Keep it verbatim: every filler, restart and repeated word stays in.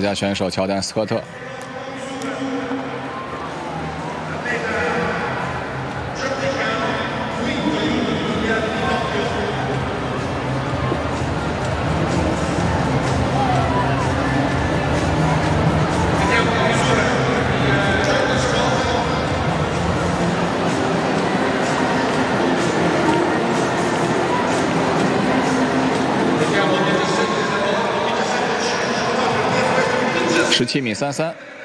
家选手乔丹·斯科特。十七米三三。